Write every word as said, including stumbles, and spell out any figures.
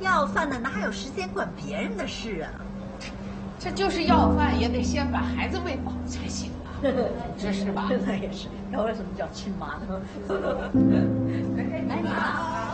要饭的哪有时间管别人的事啊？ 这就是要饭，也得先把孩子喂饱才行啊，这是吧？ 那也是，那为什么叫亲妈呢？ 哎，你好。